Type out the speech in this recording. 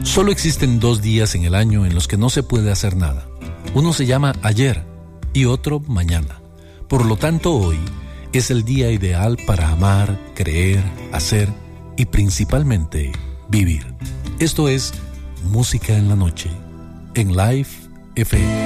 Solo existen 2 días en el año en los que no se puede hacer nada. Uno se llama ayer y otro mañana. Por lo tanto, hoy es el día ideal para amar, creer, hacer y principalmente vivir. Esto es Música en la Noche, en Live FM.